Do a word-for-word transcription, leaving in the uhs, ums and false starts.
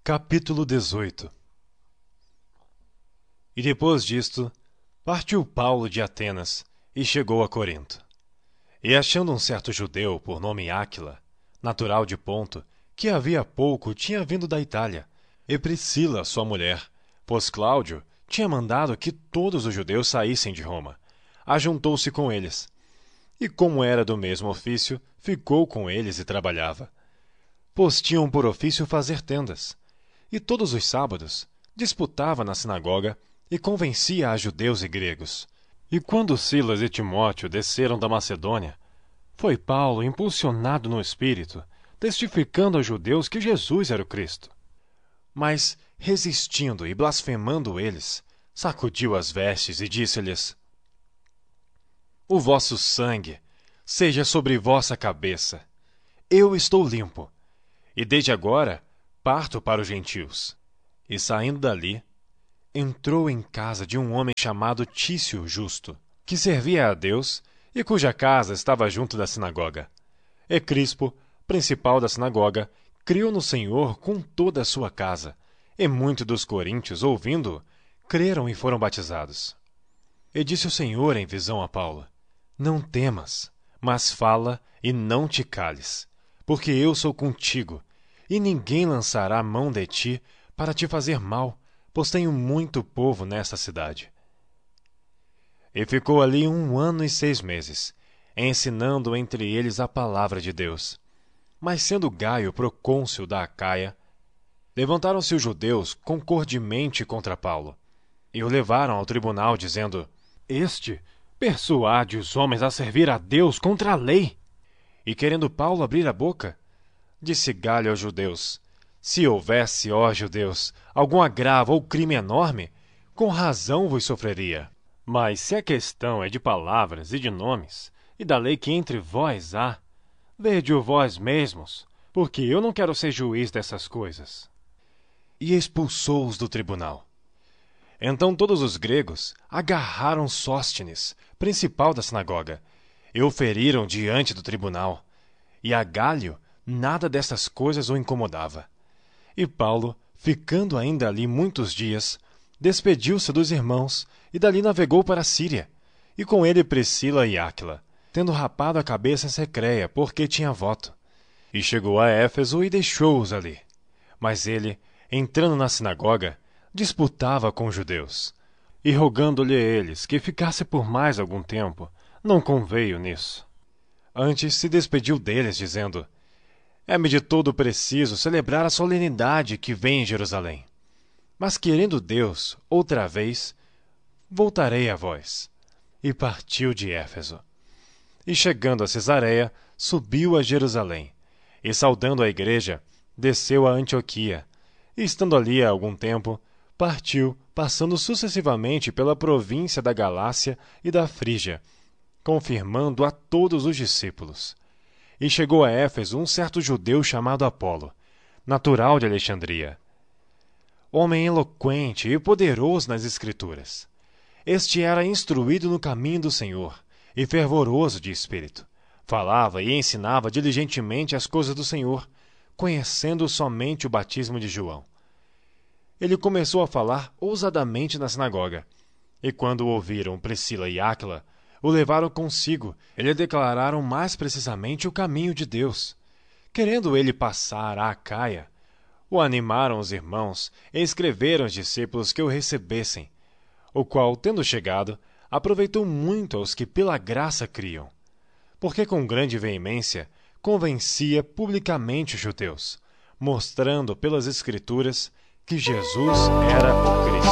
Capítulo dezoito. E depois disto, partiu Paulo de Atenas e chegou a Corinto. E achando um certo judeu por nome Áquila, natural de Ponto, que havia pouco tinha vindo da Itália, e Priscila, sua mulher, pois Cláudio tinha mandado que todos os judeus saíssem de Roma, ajuntou-se com eles. E como era do mesmo ofício, ficou com eles e trabalhava. Pois tinham por ofício fazer tendas. E todos os sábados disputava na sinagoga e convencia a judeus e gregos. E quando Silas e Timóteo desceram da Macedônia, foi Paulo impulsionado no espírito, testificando aos judeus que Jesus era o Cristo. Mas, resistindo e blasfemando eles, sacudiu as vestes e disse-lhes: O vosso sangue seja sobre vossa cabeça. Eu estou limpo, e desde agora parto para os gentios. E saindo dali, entrou em casa de um homem chamado Tício Justo, que servia a Deus e cuja casa estava junto da sinagoga. E Crispo, principal da sinagoga, creu no Senhor com toda a sua casa, e muitos dos coríntios, ouvindo-o, creram e foram batizados. E disse o Senhor em visão a Paulo: Não temas, mas fala e não te cales, porque eu sou contigo, e ninguém lançará a mão de ti para te fazer mal, pois tenho muito povo nesta cidade. E ficou ali um ano e seis meses, ensinando entre eles a palavra de Deus. Mas sendo Gaio procônsul da Acaia, levantaram-se os judeus concordemente contra Paulo, e o levaram ao tribunal, dizendo: Este persuade os homens a servir a Deus contra a lei. E querendo Paulo abrir a boca, disse Gaio aos judeus: Se houvesse, ó judeus, algum agravo ou crime enorme, com razão vos sofreria. Mas se a questão é de palavras e de nomes, e da lei que entre vós há, vede-o vós mesmos, porque eu não quero ser juiz dessas coisas. E expulsou-os do tribunal. Então todos os gregos agarraram Sóstenes, principal da sinagoga, e o feriram diante do tribunal. E a Galio nada destas coisas o incomodava. E Paulo, ficando ainda ali muitos dias, despediu-se dos irmãos e dali navegou para a Síria, e com ele Priscila e Áquila, tendo rapado a cabeça em Secreia, porque tinha voto. E chegou a Éfeso e deixou-os ali. Mas ele, entrando na sinagoga, disputava com os judeus. E rogando-lhe a eles que ficasse por mais algum tempo, não conveio nisso. Antes se despediu deles, dizendo: É-me de todo preciso celebrar a solenidade que vem em Jerusalém. Mas querendo Deus, outra vez, voltarei a vós. E partiu de Éfeso. E chegando a Cesareia, subiu a Jerusalém. E saudando a igreja, desceu a Antioquia. E estando ali há algum tempo, partiu, passando sucessivamente pela província da Galácia e da Frígia, confirmando a todos os discípulos. E chegou a Éfeso um certo judeu chamado Apolo, natural de Alexandria, homem eloquente e poderoso nas Escrituras. Este era instruído no caminho do Senhor e fervoroso de espírito. Falava e ensinava diligentemente as coisas do Senhor, conhecendo somente o batismo de João. Ele começou a falar ousadamente na sinagoga, e quando o ouviram Priscila e Áquila, o levaram consigo e lhe declararam mais precisamente o caminho de Deus. Querendo ele passar à Acaia, o animaram os irmãos e escreveram aos discípulos que o recebessem, o qual, tendo chegado, aproveitou muito aos que pela graça criam, porque com grande veemência convencia publicamente os judeus, mostrando pelas Escrituras que Jesus era o Cristo.